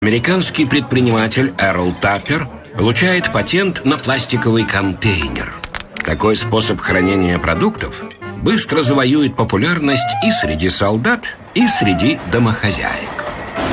Американский предприниматель Эрл Таппер получает патент на пластиковый контейнер. Такой способ хранения продуктов быстро завоюет популярность и среди солдат, и среди домохозяек.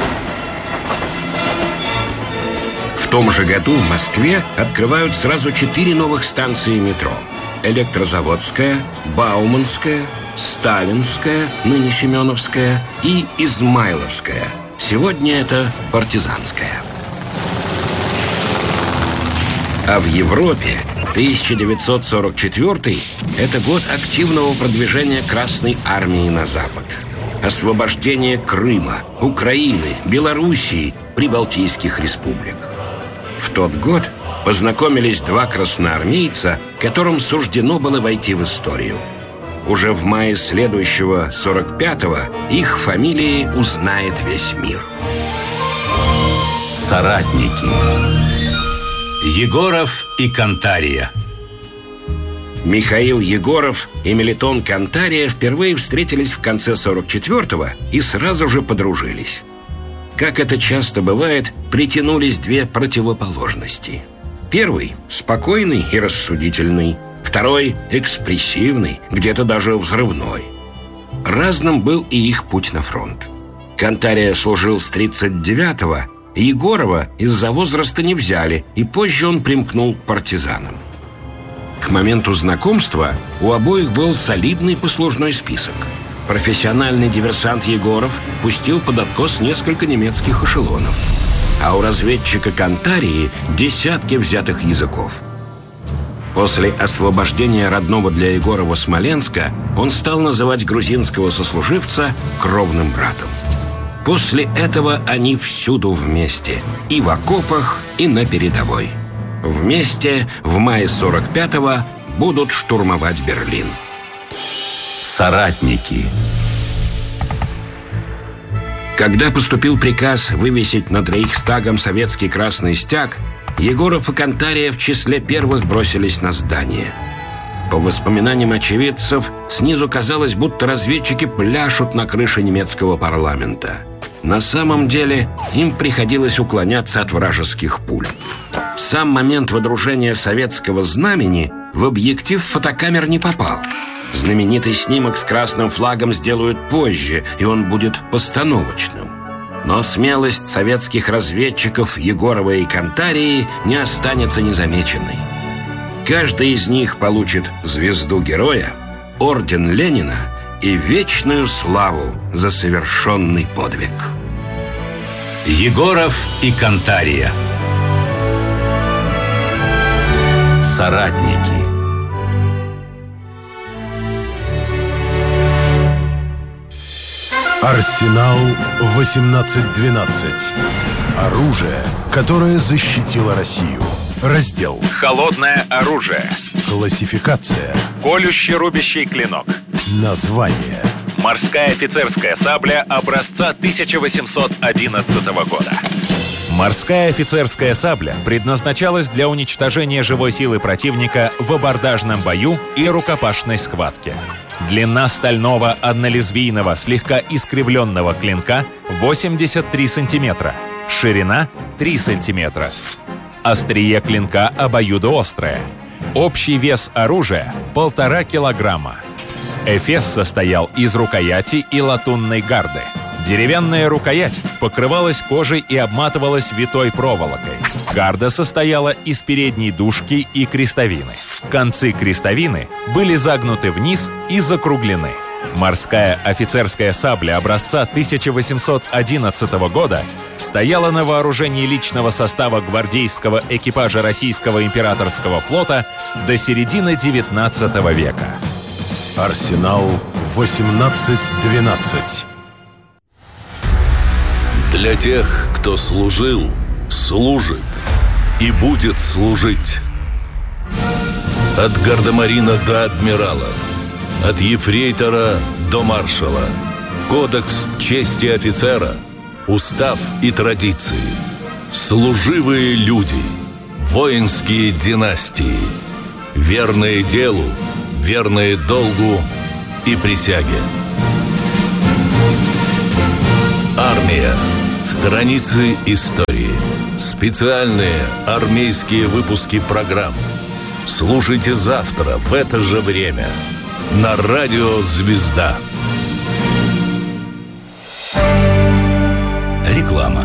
В том же году в Москве открывают сразу 4 новых станции метро: Электрозаводская, Бауманская, Сталинская, ныне Семеновская, и Измайловская. Сегодня это Партизанская. А в Европе 1944 – это год активного продвижения Красной армии на запад. Освобождение Крыма, Украины, Белоруссии, прибалтийских республик. В тот год познакомились два красноармейца, которым суждено было войти в историю. Уже в мае следующего 45-го их фамилии узнает весь мир. Соратники. Егоров и Кантария. Михаил Егоров и Мелитон Кантария впервые встретились в конце 44-го и сразу же подружились. Как это часто бывает, притянулись две противоположности. Первый – спокойный и рассудительный. Второй – экспрессивный, где-то даже взрывной. Разным был и их путь на фронт. Кантария служил с 39-го, Егорова из-за возраста не взяли, и позже он примкнул к партизанам. К моменту знакомства у обоих был солидный послужной список. Профессиональный диверсант Егоров пустил под откос несколько немецких эшелонов, а у разведчика Кантарии десятки взятых языков. После освобождения родного для Егорова Смоленска он стал называть грузинского сослуживца кровным братом. После этого они всюду вместе, и в окопах, и на передовой. Вместе в мае 45-го будут штурмовать Берлин. Соратники. Когда поступил приказ вывесить над Рейхстагом советский красный стяг, Егоров и Кантария в числе первых бросились на здание. По воспоминаниям очевидцев, снизу казалось, будто разведчики пляшут на крыше немецкого парламента. На самом деле им приходилось уклоняться от вражеских пуль. Сам момент водружения советского знамени в объектив фотокамер не попал. Знаменитый снимок с красным флагом сделают позже, и он будет постановочным. Но смелость советских разведчиков Егорова и Кантарии не останется незамеченной. Каждый из них получит звезду Героя, орден Ленина и вечную славу за совершенный подвиг. Егоров и Кантария. Соратники. Арсенал 1812. Оружие, которое защитило Россию. Раздел «Холодное оружие». Классификация. Колющий рубящий клинок. Название. Морская офицерская сабля образца 1811 года. Морская офицерская сабля предназначалась для уничтожения живой силы противника в абордажном бою и рукопашной схватке. Длина стального однолезвийного, слегка искривленного клинка 83 сантиметра, ширина 3 сантиметра. Острие клинка обоюдоострое. Общий вес оружия — 1,5 килограмма. Эфес состоял из рукояти и латунной гарды. Деревянная рукоять покрывалась кожей и обматывалась витой проволокой. Гарда состояла из передней дужки и крестовины. Концы крестовины были загнуты вниз и закруглены. Морская офицерская сабля образца 1811 года стояла на вооружении личного состава гвардейского экипажа российского императорского флота до середины XIX века. Арсенал 1812. Для тех, кто служил, служит и будет служить. От гардемарина до адмирала, от ефрейтора до маршала. Кодекс чести офицера, устав и традиции. Служивые люди, воинские династии. Верные делу, верные долгу и присяге. Армия. Страницы истории. Специальные армейские выпуски программ. Слушайте завтра в это же время на радио «Звезда». Реклама.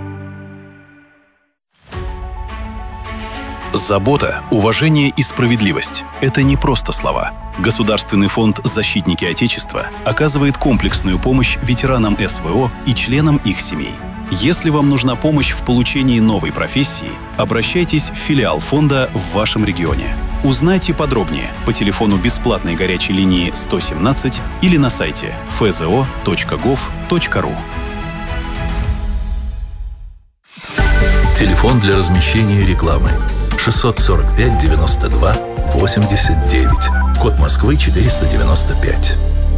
Забота, уважение и справедливость – это не просто слова. Государственный фонд «Защитники Отечества» оказывает комплексную помощь ветеранам СВО и членам их семей. Если вам нужна помощь в получении новой профессии, обращайтесь в филиал фонда в вашем регионе. Узнайте подробнее по телефону бесплатной горячей линии 117 или на сайте fzo.gov.ru. Телефон для размещения рекламы 645 92 89. Код Москвы 495.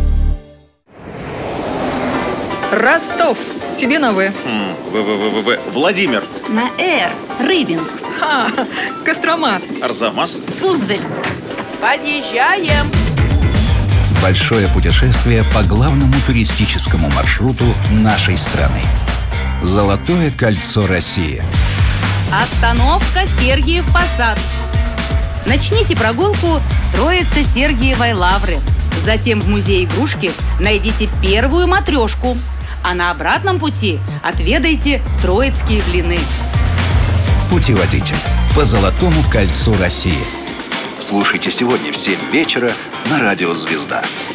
Ростов. Тебе на В. Владимир. На Р. Рыбинск. Кострома. Арзамас. Суздаль. Подъезжаем. Большое путешествие по главному туристическому маршруту нашей страны. Золотое кольцо России. Остановка Сергиев Посад. Начните прогулку с Троице-Сергиевой Лавры. Затем в музее игрушки найдите первую матрешку. А на обратном пути отведайте троицкие блины. Путеводитель по Золотому кольцу России. Слушайте сегодня в 7 вечера на радио «Звезда».